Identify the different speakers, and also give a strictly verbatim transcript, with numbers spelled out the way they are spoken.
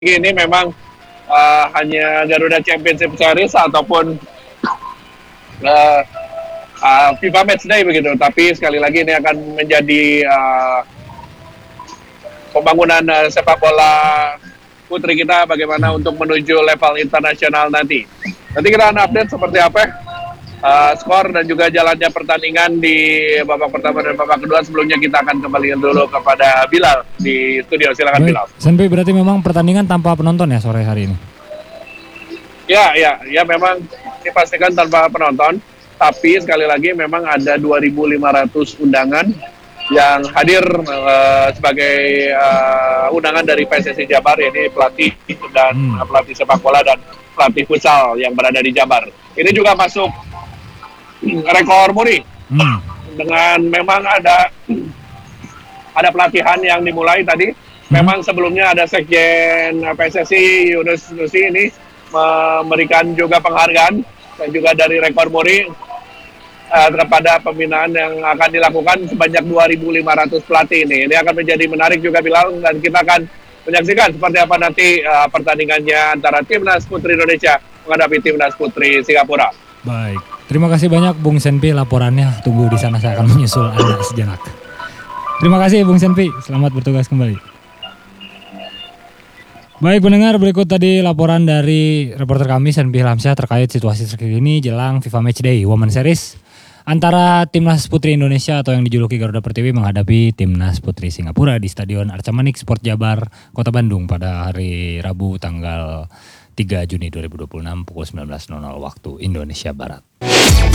Speaker 1: ini memang uh, hanya Garuda Championship Series ataupun uh, uh, FIFA Matchday begitu. Tapi sekali lagi ini akan menjadi uh, pembangunan uh, sepak bola putri kita bagaimana untuk menuju level internasional nanti. Nanti kita akan update seperti apa uh, skor dan juga jalannya pertandingan di babak pertama dan babak kedua. Sebelumnya kita akan kembali dulu kepada Bilal di studio. Silakan. Baik, Bilal.
Speaker 2: Senpi, berarti memang pertandingan tanpa penonton ya sore hari ini?
Speaker 1: Ya, ya, ya memang dipastikan tanpa penonton. Tapi sekali lagi memang ada dua ribu lima ratus undangan yang hadir uh, sebagai uh, undangan dari P S S I Jabar, ini pelatih dan hmm. pelatih sepak bola dan pelatih futsal yang berada di Jabar. Ini juga masuk rekor muri hmm. dengan memang ada ada pelatihan yang dimulai tadi. Hmm. Memang sebelumnya ada Sekjen P S S I Yunus Nusi ini memberikan juga penghargaan dan juga dari rekor muri Uh, kepada pembinaan yang akan dilakukan sebanyak dua ribu lima ratus pelatih ini. Ini akan menjadi menarik juga, Bilal, dan kita akan menyaksikan seperti apa nanti uh, pertandingannya antara Timnas Putri Indonesia menghadapi Timnas Putri Singapura.
Speaker 2: Baik, terima kasih banyak Bung Senpi laporannya. Tunggu di sana, saya akan menyusul Anda sejenak. Terima kasih Bung Senpi, selamat bertugas kembali. Baik pendengar, berikut tadi laporan dari reporter kami Senpi Lamsyah terkait situasi terkini jelang FIFA Matchday Women Series antara Timnas Putri Indonesia atau yang dijuluki Garuda Pertiwi menghadapi Timnas Putri Singapura di Stadion Arca Manik Sport Jabar, Kota Bandung pada hari Rabu tanggal tiga Juni dua ribu dua puluh enam pukul sembilan belas waktu Indonesia Barat.